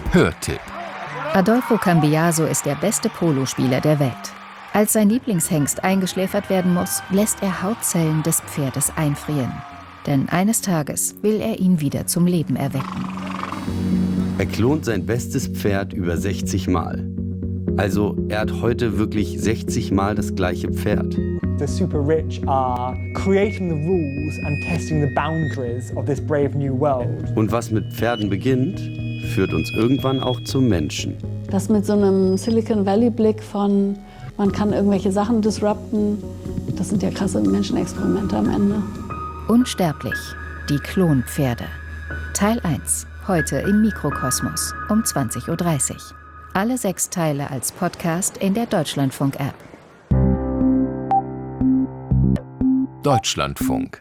Hörtipp. Adolfo Cambiaso ist der beste Polospieler der Welt. Als sein Lieblingshengst eingeschläfert werden muss, lässt er Hautzellen des Pferdes einfrieren. Denn eines Tages will er ihn wieder zum Leben erwecken. Er klont sein bestes Pferd über 60 Mal. Also er hat heute wirklich 60 Mal das gleiche Pferd. The super rich are creating the rules and testing the boundaries of this brave new world. Und was mit Pferden beginnt, führt uns irgendwann auch zum Menschen. Das mit so einem Silicon Valley-Blick von, man kann irgendwelche Sachen disrupten, das sind ja krasse Menschenexperimente am Ende. Unsterblich, die Klonpferde. Teil 1, heute im Mikrokosmos um 20:30 Uhr. Alle 6 Teile als Podcast in der Deutschlandfunk-App. Deutschlandfunk.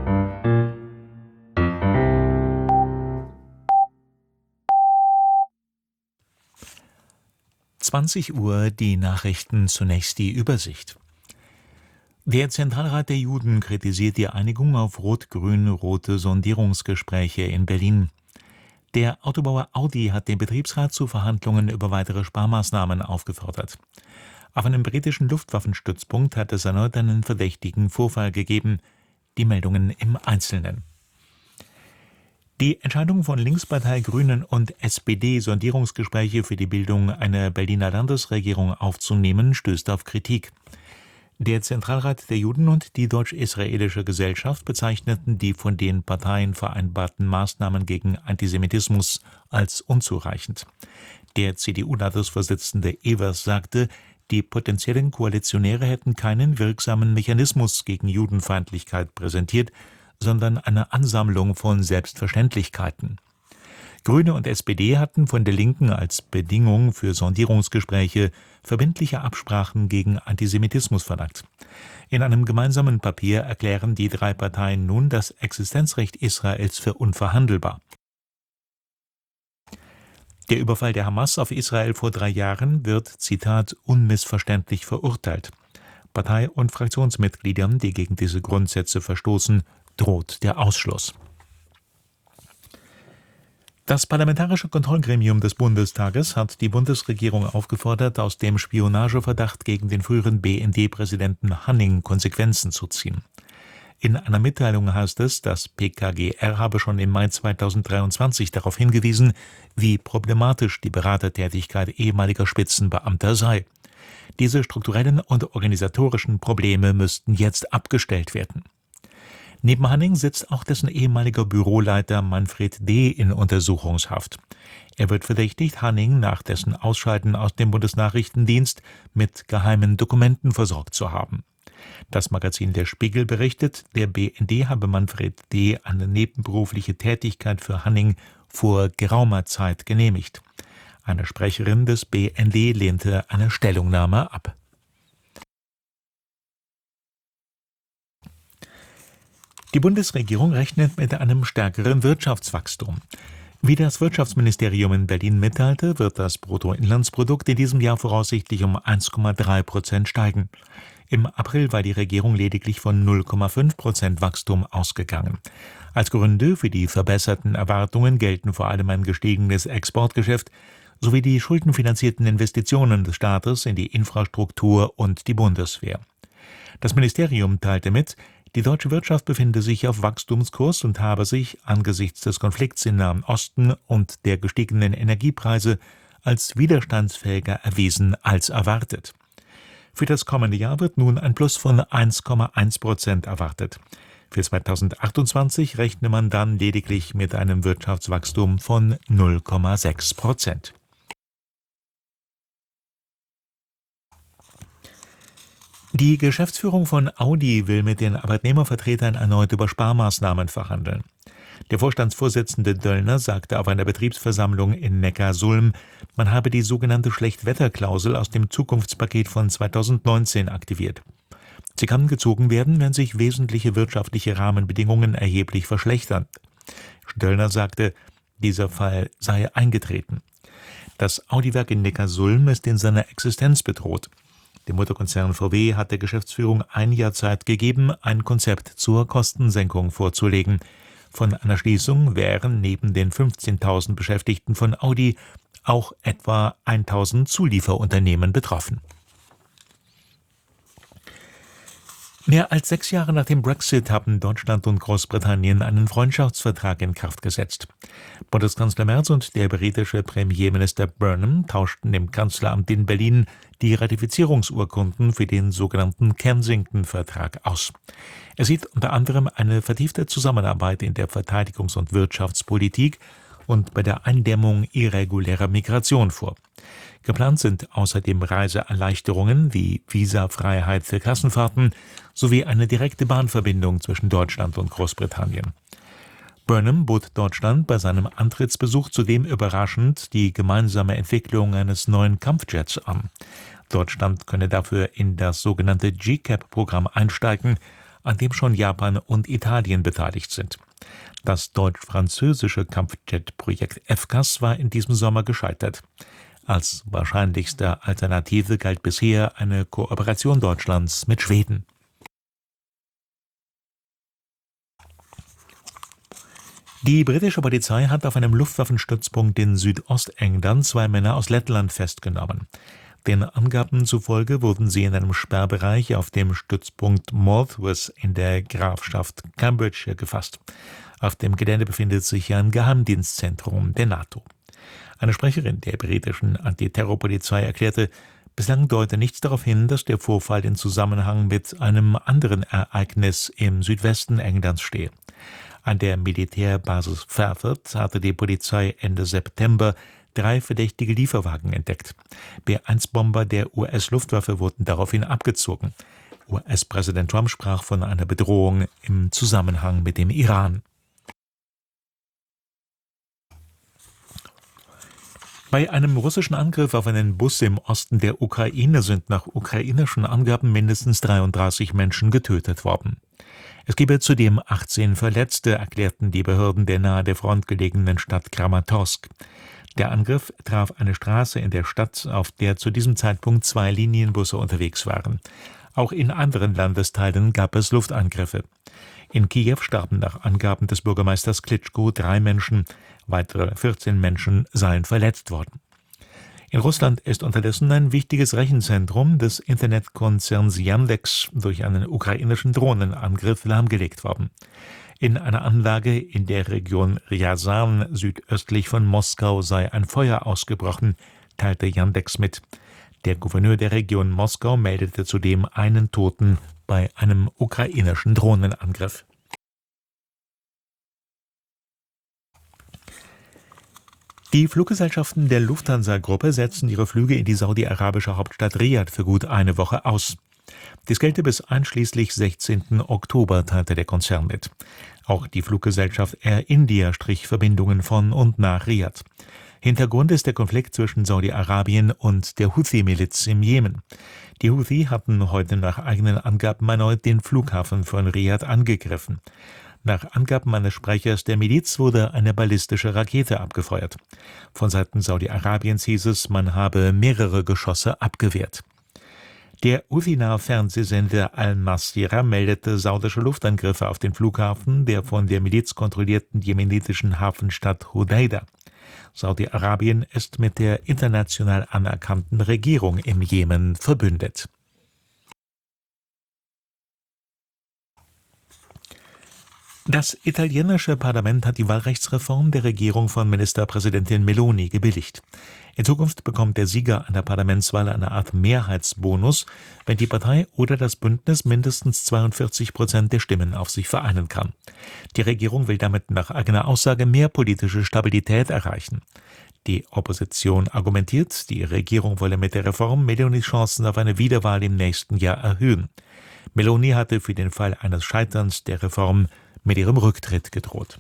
Uhr, die Nachrichten, zunächst die Übersicht. Der Zentralrat der Juden kritisiert die Einigung auf rot-grün-rote Sondierungsgespräche in Berlin. Der Autobauer Audi hat den Betriebsrat zu Verhandlungen über weitere Sparmaßnahmen aufgefordert. Auf einem britischen Luftwaffenstützpunkt hat es erneut einen verdächtigen Vorfall gegeben. Die Meldungen im Einzelnen. Die Entscheidung von Linkspartei, Grünen und SPD, Sondierungsgespräche für die Bildung einer Berliner Landesregierung aufzunehmen, stößt auf Kritik. Der Zentralrat der Juden und die Deutsch-Israelische Gesellschaft bezeichneten die von den Parteien vereinbarten Maßnahmen gegen Antisemitismus als unzureichend. Der CDU-Landesvorsitzende Evers sagte, die potenziellen Koalitionäre hätten keinen wirksamen Mechanismus gegen Judenfeindlichkeit präsentiert, sondern eine Ansammlung von Selbstverständlichkeiten. Grüne und SPD hatten von der Linken als Bedingung für Sondierungsgespräche verbindliche Absprachen gegen Antisemitismus verlangt. In einem gemeinsamen Papier erklären die 3 Parteien nun das Existenzrecht Israels für unverhandelbar. Der Überfall der Hamas auf Israel vor 3 Jahren wird, Zitat, unmissverständlich verurteilt. Partei- und Fraktionsmitgliedern, die gegen diese Grundsätze verstoßen, droht der Ausschluss. Das Parlamentarische Kontrollgremium des Bundestages hat die Bundesregierung aufgefordert, aus dem Spionageverdacht gegen den früheren BND-Präsidenten Hanning Konsequenzen zu ziehen. In einer Mitteilung heißt es, das PKGR habe schon im Mai 2023 darauf hingewiesen, wie problematisch die Beratertätigkeit ehemaliger Spitzenbeamter sei. Diese strukturellen und organisatorischen Probleme müssten jetzt abgestellt werden. Neben Hanning sitzt auch dessen ehemaliger Büroleiter Manfred D. in Untersuchungshaft. Er wird verdächtigt, Hanning nach dessen Ausscheiden aus dem Bundesnachrichtendienst mit geheimen Dokumenten versorgt zu haben. Das Magazin Der Spiegel berichtet, der BND habe Manfred D. eine nebenberufliche Tätigkeit für Hanning vor geraumer Zeit genehmigt. Eine Sprecherin des BND lehnte eine Stellungnahme ab. Die Bundesregierung rechnet mit einem stärkeren Wirtschaftswachstum. Wie das Wirtschaftsministerium in Berlin mitteilte, wird das Bruttoinlandsprodukt in diesem Jahr voraussichtlich um 1,3% steigen. Im April war die Regierung lediglich von 0,5% Wachstum ausgegangen. Als Gründe für die verbesserten Erwartungen gelten vor allem ein gestiegenes Exportgeschäft sowie die schuldenfinanzierten Investitionen des Staates in die Infrastruktur und die Bundeswehr. Das Ministerium teilte mit, die deutsche Wirtschaft befinde sich auf Wachstumskurs und habe sich angesichts des Konflikts im Nahen Osten und der gestiegenen Energiepreise als widerstandsfähiger erwiesen als erwartet. Für das kommende Jahr wird nun ein Plus von 1,1% erwartet. Für 2028 rechne man dann lediglich mit einem Wirtschaftswachstum von 0,6%. Die Geschäftsführung von Audi will mit den Arbeitnehmervertretern erneut über Sparmaßnahmen verhandeln. Der Vorstandsvorsitzende Döllner sagte auf einer Betriebsversammlung in Neckarsulm, man habe die sogenannte Schlechtwetterklausel aus dem Zukunftspaket von 2019 aktiviert. Sie kann gezogen werden, wenn sich wesentliche wirtschaftliche Rahmenbedingungen erheblich verschlechtern. Döllner sagte, dieser Fall sei eingetreten. Das Audi-Werk in Neckarsulm ist in seiner Existenz bedroht. Dem Mutterkonzern VW hat der Geschäftsführung 1 Jahr Zeit gegeben, ein Konzept zur Kostensenkung vorzulegen. Von einer Schließung wären neben den 15.000 Beschäftigten von Audi auch etwa 1000 Zulieferunternehmen betroffen. Mehr als 6 Jahre nach dem Brexit haben Deutschland und Großbritannien einen Freundschaftsvertrag in Kraft gesetzt. Bundeskanzler Merz und der britische Premierminister Burnham tauschten im Kanzleramt in Berlin die Ratifizierungsurkunden für den sogenannten Kensington-Vertrag aus. Er sieht unter anderem eine vertiefte Zusammenarbeit in der Verteidigungs- und Wirtschaftspolitik und bei der Eindämmung irregulärer Migration vor. Geplant sind außerdem Reiseerleichterungen wie Visafreiheit für Klassenfahrten sowie eine direkte Bahnverbindung zwischen Deutschland und Großbritannien. Burnham bot Deutschland bei seinem Antrittsbesuch zudem überraschend die gemeinsame Entwicklung eines neuen Kampfjets an. Deutschland könne dafür in das sogenannte GCAP-Programm einsteigen, an dem schon Japan und Italien beteiligt sind. Das deutsch-französische Kampfjet-Projekt FCAS war in diesem Sommer gescheitert. Als wahrscheinlichste Alternative galt bisher eine Kooperation Deutschlands mit Schweden. Die britische Polizei hat auf einem Luftwaffenstützpunkt in Südostengland 2 Männer aus Lettland festgenommen. Den Angaben zufolge wurden sie in einem Sperrbereich auf dem Stützpunkt Morthwas in der Grafschaft Cambridgeshire gefasst. Auf dem Gelände befindet sich ein Geheimdienstzentrum der NATO. Eine Sprecherin der britischen Antiterrorpolizei erklärte, bislang deute nichts darauf hin, dass der Vorfall in Zusammenhang mit einem anderen Ereignis im Südwesten Englands stehe. An der Militärbasis Fairford hatte die Polizei Ende September 3 verdächtige Lieferwagen entdeckt. B-1-Bomber der US-Luftwaffe wurden daraufhin abgezogen. US-Präsident Trump sprach von einer Bedrohung im Zusammenhang mit dem Iran. Bei einem russischen Angriff auf einen Bus im Osten der Ukraine sind nach ukrainischen Angaben mindestens 33 Menschen getötet worden. Es gebe zudem 18 Verletzte, erklärten die Behörden der nahe der Front gelegenen Stadt Kramatorsk. Der Angriff traf eine Straße in der Stadt, auf der zu diesem Zeitpunkt 2 Linienbusse unterwegs waren. Auch in anderen Landesteilen gab es Luftangriffe. In Kiew starben nach Angaben des Bürgermeisters Klitschko 3 Menschen, weitere 14 Menschen seien verletzt worden. In Russland ist unterdessen ein wichtiges Rechenzentrum des Internetkonzerns Yandex durch einen ukrainischen Drohnenangriff lahmgelegt worden. In einer Anlage in der Region Ryazan südöstlich von Moskau sei ein Feuer ausgebrochen, teilte Yandex mit. Der Gouverneur der Region Moskau meldete zudem einen Toten bei einem ukrainischen Drohnenangriff. Die Fluggesellschaften der Lufthansa-Gruppe setzen ihre Flüge in die saudi-arabische Hauptstadt Riad für gut eine Woche aus. Dies gelte bis einschließlich 16. Oktober, teilte der Konzern mit. Auch die Fluggesellschaft Air India strich Verbindungen von und nach Riad. Hintergrund ist der Konflikt zwischen Saudi-Arabien und der Houthi-Miliz im Jemen. Die Houthi hatten heute nach eigenen Angaben erneut den Flughafen von Riad angegriffen. Nach Angaben eines Sprechers der Miliz wurde eine ballistische Rakete abgefeuert. Von Seiten Saudi-Arabiens hieß es, man habe mehrere Geschosse abgewehrt. Der Houthi-nahe Fernsehsender Al-Masirah meldete saudische Luftangriffe auf den Flughafen der von der Miliz kontrollierten jemenitischen Hafenstadt Hodeida. Saudi-Arabien ist mit der international anerkannten Regierung im Jemen verbündet. Das italienische Parlament hat die Wahlrechtsreform der Regierung von Ministerpräsidentin Meloni gebilligt. In Zukunft bekommt der Sieger einer Parlamentswahl eine Art Mehrheitsbonus, wenn die Partei oder das Bündnis mindestens 42% der Stimmen auf sich vereinen kann. Die Regierung will damit nach eigener Aussage mehr politische Stabilität erreichen. Die Opposition argumentiert, die Regierung wolle mit der Reform Melonis Chancen auf eine Wiederwahl im nächsten Jahr erhöhen. Meloni hatte für den Fall eines Scheiterns der Reform mit ihrem Rücktritt gedroht.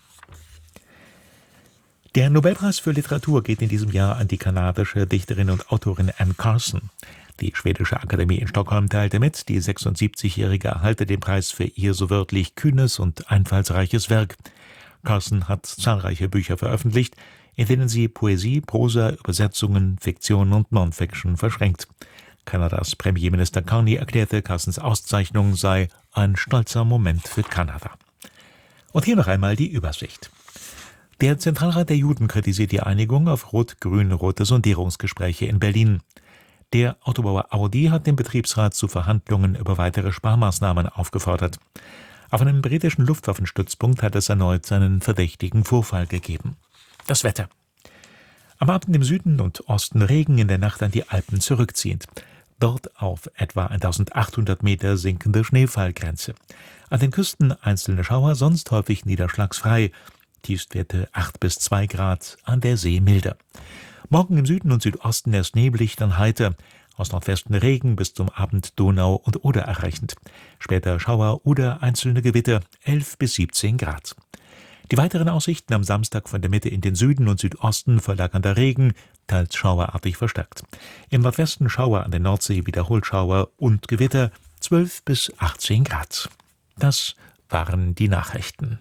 Der Nobelpreis für Literatur geht in diesem Jahr an die kanadische Dichterin und Autorin Anne Carson. Die Schwedische Akademie in Stockholm teilte mit, die 76-Jährige erhalte den Preis für ihr so wörtlich kühnes und einfallsreiches Werk. Carson hat zahlreiche Bücher veröffentlicht, in denen sie Poesie, Prosa, Übersetzungen, Fiktion und Non-Fiction verschränkt. Kanadas Premierminister Carney erklärte, Carsons Auszeichnung sei ein stolzer Moment für Kanada. Und hier noch einmal die Übersicht. Der Zentralrat der Juden kritisiert die Einigung auf rot-grün-rote Sondierungsgespräche in Berlin. Der Autobauer Audi hat den Betriebsrat zu Verhandlungen über weitere Sparmaßnahmen aufgefordert. Auf einem britischen Luftwaffenstützpunkt hat es erneut einen verdächtigen Vorfall gegeben. Das Wetter. Am Abend im Süden und Osten Regen, in der Nacht an die Alpen zurückziehend. Dort auf etwa 1800 Meter sinkende Schneefallgrenze. An den Küsten einzelne Schauer, sonst häufig niederschlagsfrei. Tiefstwerte 8 bis 2 Grad, an der See milder. Morgen im Süden und Südosten erst neblig, dann heiter. Aus Nordwesten Regen, bis zum Abend Donau und Oder erreichend. Später Schauer oder einzelne Gewitter, 11 bis 17 Grad. Die weiteren Aussichten am Samstag von der Mitte in den Süden und Südosten verlagernder Regen, teils schauerartig verstärkt. Im Nordwesten Schauer, an der Nordsee wiederholt Schauer und Gewitter, 12 bis 18 Grad. Das waren die Nachrichten.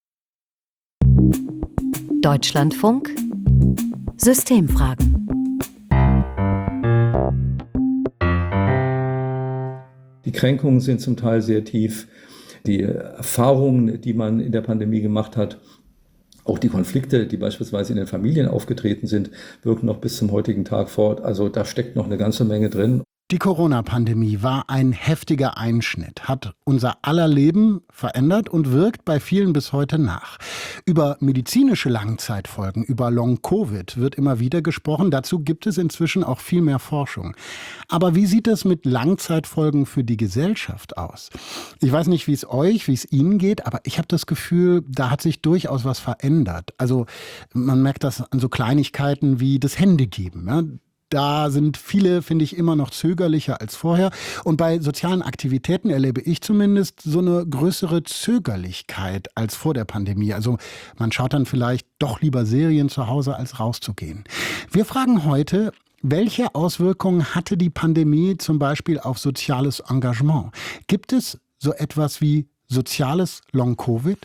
Deutschlandfunk Systemfragen. Die Kränkungen sind zum Teil sehr tief. Die Erfahrungen, die man in der Pandemie gemacht hat, auch die Konflikte, die beispielsweise in den Familien aufgetreten sind, wirken noch bis zum heutigen Tag fort. Also da steckt noch eine ganze Menge drin. Die Corona-Pandemie war ein heftiger Einschnitt, hat unser aller Leben verändert und wirkt bei vielen bis heute nach. Über medizinische Langzeitfolgen, über Long-Covid wird immer wieder gesprochen. Dazu gibt es inzwischen auch viel mehr Forschung. Aber wie sieht es mit Langzeitfolgen für die Gesellschaft aus? Ich weiß nicht, wie es Ihnen geht, aber ich habe das Gefühl, da hat sich durchaus was verändert. Also man merkt das an so Kleinigkeiten wie das Händegeben, ja? Da sind viele, finde ich, immer noch zögerlicher als vorher. Und bei sozialen Aktivitäten erlebe ich zumindest so eine größere Zögerlichkeit als vor der Pandemie. Also man schaut dann vielleicht doch lieber Serien zu Hause, als rauszugehen. Wir fragen heute, welche Auswirkungen hatte die Pandemie zum Beispiel auf soziales Engagement? Gibt es so etwas wie soziales Long-Covid?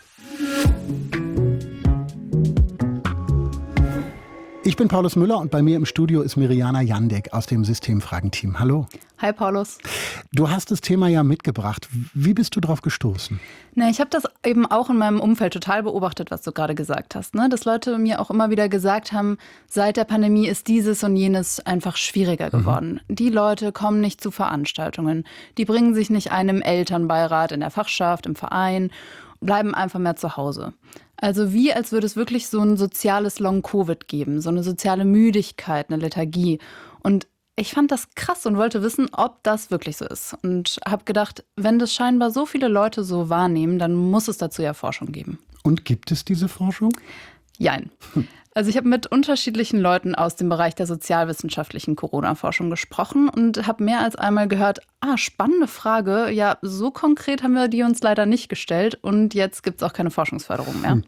Ich bin Paulus Müller und bei mir im Studio ist Mirjana Jandek aus dem Systemfragen-Team. Hallo. Hi Paulus. Du hast das Thema ja mitgebracht. Wie bist du drauf gestoßen? Ich habe das eben auch in meinem Umfeld total beobachtet, was du gerade gesagt hast. Dass Leute mir auch immer wieder gesagt haben, seit der Pandemie ist dieses und jenes einfach schwieriger geworden. Die Leute kommen nicht zu Veranstaltungen. Die bringen sich nicht ein im Elternbeirat, in der Fachschaft, im Verein, bleiben einfach mehr zu Hause. Also wie, als würde es wirklich so ein soziales Long-Covid geben, so eine soziale Müdigkeit, eine Lethargie. Und ich fand das krass und wollte wissen, ob das wirklich so ist. Und habe gedacht, wenn das scheinbar so viele Leute so wahrnehmen, dann muss es dazu ja Forschung geben. Und gibt es diese Forschung? Jein. Also ich habe mit unterschiedlichen Leuten aus dem Bereich der sozialwissenschaftlichen Corona-Forschung gesprochen und habe mehr als einmal gehört, spannende Frage, ja, so konkret haben wir die uns leider nicht gestellt und jetzt gibt es auch keine Forschungsförderung mehr.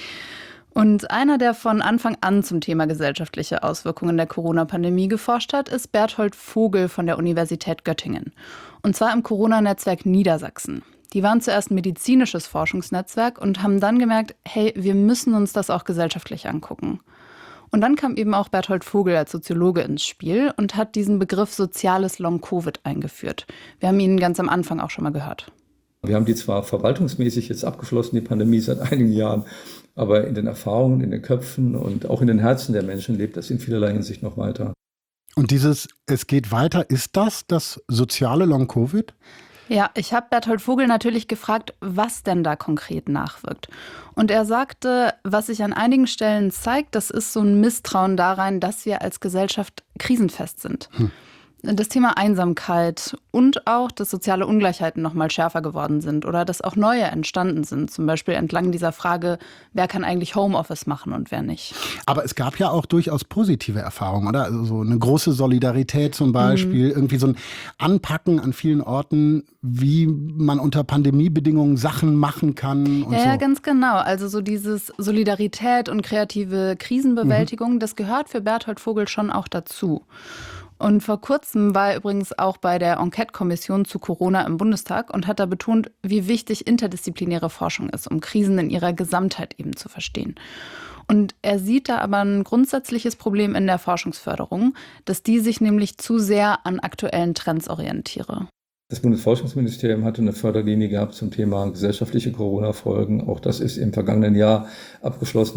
Und einer, der von Anfang an zum Thema gesellschaftliche Auswirkungen der Corona-Pandemie geforscht hat, ist Berthold Vogel von der Universität Göttingen. Und zwar im Corona-Netzwerk Niedersachsen. Die waren zuerst ein medizinisches Forschungsnetzwerk und haben dann gemerkt, hey, wir müssen uns das auch gesellschaftlich angucken. Und dann kam eben auch Berthold Vogel als Soziologe ins Spiel und hat diesen Begriff soziales Long-Covid eingeführt. Wir haben ihn ganz am Anfang auch schon mal gehört. Wir haben die zwar verwaltungsmäßig jetzt abgeschlossen, die Pandemie seit einigen Jahren, aber in den Erfahrungen, in den Köpfen und auch in den Herzen der Menschen lebt das in vielerlei Hinsicht noch weiter. Und dieses "Es geht weiter", ist das soziale Long-Covid? Ja, ich habe Berthold Vogel natürlich gefragt, was denn da konkret nachwirkt. Und er sagte, was sich an einigen Stellen zeigt, das ist so ein Misstrauen darein, dass wir als Gesellschaft krisenfest sind. Das Thema Einsamkeit und auch, dass soziale Ungleichheiten noch mal schärfer geworden sind oder dass auch neue entstanden sind. Zum Beispiel entlang dieser Frage, wer kann eigentlich Homeoffice machen und wer nicht. Aber es gab ja auch durchaus positive Erfahrungen, oder? Also so eine große Solidarität zum Beispiel, irgendwie so ein Anpacken an vielen Orten, wie man unter Pandemiebedingungen Sachen machen kann und so. Ja, ganz genau. Also so dieses Solidarität und kreative Krisenbewältigung, das gehört für Berthold Vogel schon auch dazu. Und vor kurzem war er übrigens auch bei der Enquete-Kommission zu Corona im Bundestag und hat da betont, wie wichtig interdisziplinäre Forschung ist, um Krisen in ihrer Gesamtheit eben zu verstehen. Und er sieht da aber ein grundsätzliches Problem in der Forschungsförderung, dass die sich nämlich zu sehr an aktuellen Trends orientiere. Das Bundesforschungsministerium hatte eine Förderlinie gehabt zum Thema gesellschaftliche Corona-Folgen. Auch das ist im vergangenen Jahr abgeschlossen worden.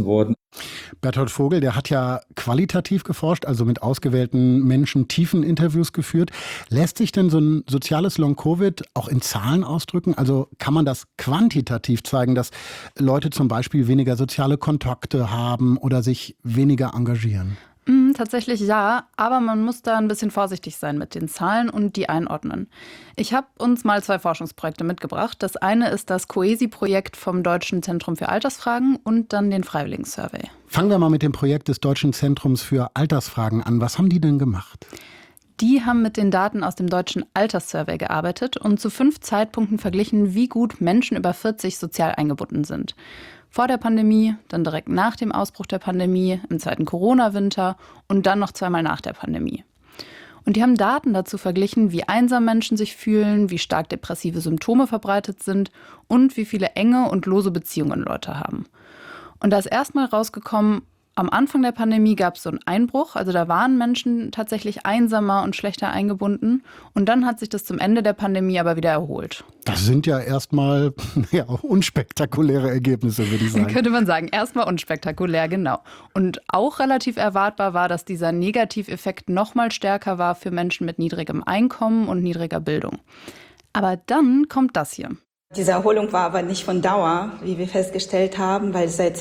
Berthold Vogel, der hat ja qualitativ geforscht, also mit ausgewählten Menschen tiefen Interviews geführt. Lässt sich denn so ein soziales Long-Covid auch in Zahlen ausdrücken? Also kann man das quantitativ zeigen, dass Leute zum Beispiel weniger soziale Kontakte haben oder sich weniger engagieren? Tatsächlich ja, aber man muss da ein bisschen vorsichtig sein mit den Zahlen und die einordnen. Ich habe uns mal 2 Forschungsprojekte mitgebracht. Das eine ist das COESI-Projekt vom Deutschen Zentrum für Altersfragen und dann den Freiwilligen-Survey. Fangen wir mal mit dem Projekt des Deutschen Zentrums für Altersfragen an. Was haben die denn gemacht? Die haben mit den Daten aus dem Deutschen Alterssurvey gearbeitet und zu 5 Zeitpunkten verglichen, wie gut Menschen über 40 sozial eingebunden sind. Vor der Pandemie, dann direkt nach dem Ausbruch der Pandemie, im zweiten Corona-Winter und dann noch 2-mal nach der Pandemie. Und die haben Daten dazu verglichen, wie einsam Menschen sich fühlen, wie stark depressive Symptome verbreitet sind und wie viele enge und lose Beziehungen Leute haben. Und da ist erstmal rausgekommen, am Anfang der Pandemie gab es so einen Einbruch, also da waren Menschen tatsächlich einsamer und schlechter eingebunden. Und dann hat sich das zum Ende der Pandemie aber wieder erholt. Das sind ja erstmal unspektakuläre Ergebnisse, würde ich sagen. Könnte man sagen, erstmal unspektakulär, genau. Und auch relativ erwartbar war, dass dieser Negativeffekt noch mal stärker war für Menschen mit niedrigem Einkommen und niedriger Bildung. Aber dann kommt das hier. Diese Erholung war aber nicht von Dauer, wie wir festgestellt haben, weil seit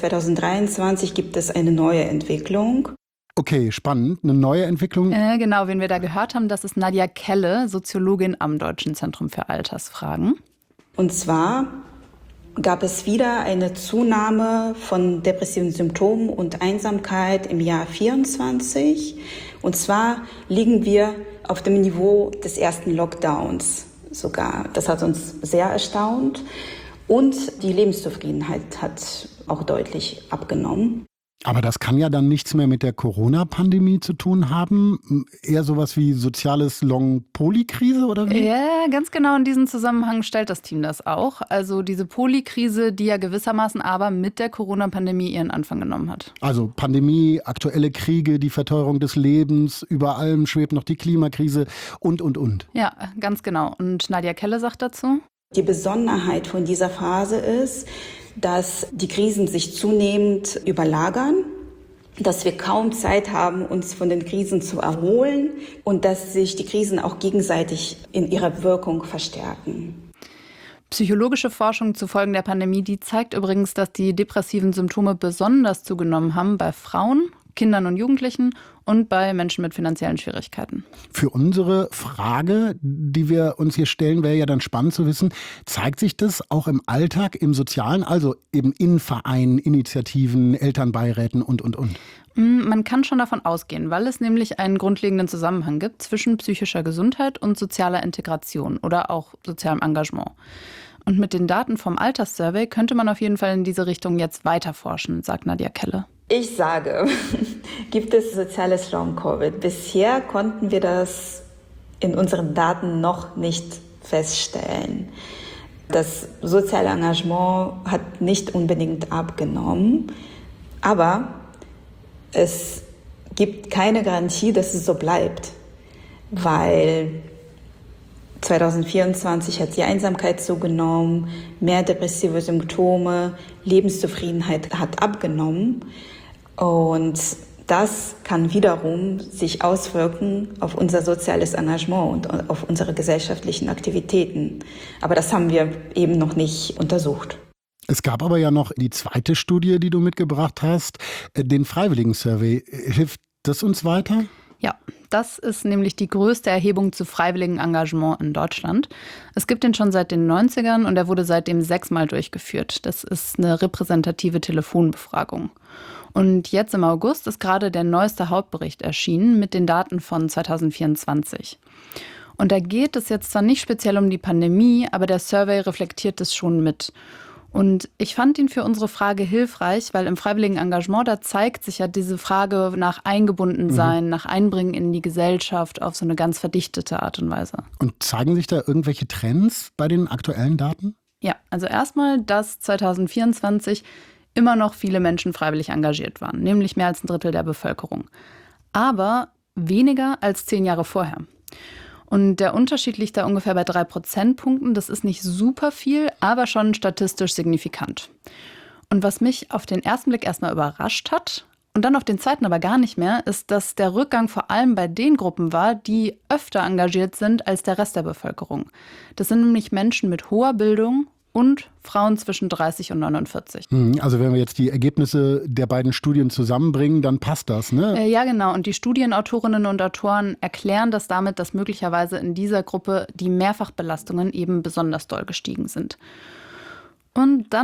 2023 gibt es eine neue Entwicklung. Okay, spannend. Eine neue Entwicklung? Genau, wen wir da gehört haben, das ist Nadja Kelle, Soziologin am Deutschen Zentrum für Altersfragen. Und zwar gab es wieder eine Zunahme von depressiven Symptomen und Einsamkeit im Jahr 2024. Und zwar liegen wir auf dem Niveau des ersten Lockdowns. Sogar. Das hat uns sehr erstaunt. Und die Lebenszufriedenheit hat auch deutlich abgenommen. Aber das kann ja dann nichts mehr mit der Corona-Pandemie zu tun haben. Eher sowas wie soziales Long-Poly-Krise oder wie? Ja, ganz genau in diesem Zusammenhang stellt das Team das auch. Also diese Poly-Krise, die ja gewissermaßen aber mit der Corona-Pandemie ihren Anfang genommen hat. Also Pandemie, aktuelle Kriege, die Verteuerung des Lebens, über allem schwebt noch die Klimakrise und. Ja, ganz genau. Und Nadja Kelle sagt dazu: Die Besonderheit von dieser Phase ist, dass die Krisen sich zunehmend überlagern, dass wir kaum Zeit haben, uns von den Krisen zu erholen und dass sich die Krisen auch gegenseitig in ihrer Wirkung verstärken. Psychologische Forschung zu Folgen der Pandemie, die zeigt übrigens, dass die depressiven Symptome besonders zugenommen haben bei Frauen, Kindern und Jugendlichen und bei Menschen mit finanziellen Schwierigkeiten. Für unsere Frage, die wir uns hier stellen, wäre ja dann spannend zu wissen, zeigt sich das auch im Alltag, im Sozialen, also eben in Vereinen, Initiativen, Elternbeiräten und? Man kann schon davon ausgehen, weil es nämlich einen grundlegenden Zusammenhang gibt zwischen psychischer Gesundheit und sozialer Integration oder auch sozialem Engagement. Und mit den Daten vom Alterssurvey könnte man auf jeden Fall in diese Richtung jetzt weiter forschen, sagt Nadja Kelle. Ich sage, gibt es soziales Long-Covid? Bisher konnten wir das in unseren Daten noch nicht feststellen. Das soziale Engagement hat nicht unbedingt abgenommen, aber es gibt keine Garantie, dass es so bleibt, weil 2024 hat die Einsamkeit zugenommen, mehr depressive Symptome, Lebenszufriedenheit hat abgenommen. Und das kann wiederum sich auswirken auf unser soziales Engagement und auf unsere gesellschaftlichen Aktivitäten. Aber das haben wir eben noch nicht untersucht. Es gab aber ja noch die zweite Studie, die du mitgebracht hast, den Freiwilligen-Survey. Hilft das uns weiter? Ja, das ist nämlich die größte Erhebung zu freiwilligem Engagement in Deutschland. Es gibt den schon seit den 90ern und er wurde seitdem 6-mal durchgeführt. Das ist eine repräsentative Telefonbefragung. Und jetzt im August ist gerade der neueste Hauptbericht erschienen mit den Daten von 2024. Und da geht es jetzt zwar nicht speziell um die Pandemie, aber der Survey reflektiert es schon mit. Und ich fand ihn für unsere Frage hilfreich, weil im freiwilligen Engagement, da zeigt sich ja diese Frage nach Eingebundensein, nach Einbringen in die Gesellschaft auf so eine ganz verdichtete Art und Weise. Und zeigen sich da irgendwelche Trends bei den aktuellen Daten? Ja, also erstmal, dass 2024 immer noch viele Menschen freiwillig engagiert waren, nämlich mehr als 1/3 der Bevölkerung. Aber weniger als 10 Jahre vorher. Und der Unterschied liegt da ungefähr bei 3 Prozentpunkten. Das ist nicht super viel, aber schon statistisch signifikant. Und was mich auf den ersten Blick erstmal überrascht hat und dann auf den zweiten aber gar nicht mehr, ist, dass der Rückgang vor allem bei den Gruppen war, die öfter engagiert sind als der Rest der Bevölkerung. Das sind nämlich Menschen mit hoher Bildung und Frauen zwischen 30 und 49. Also wenn wir jetzt die Ergebnisse der beiden Studien zusammenbringen, dann passt das, ne? Ja, genau. Und die Studienautorinnen und Autoren erklären das damit, dass möglicherweise in dieser Gruppe die Mehrfachbelastungen eben besonders doll gestiegen sind. Und dann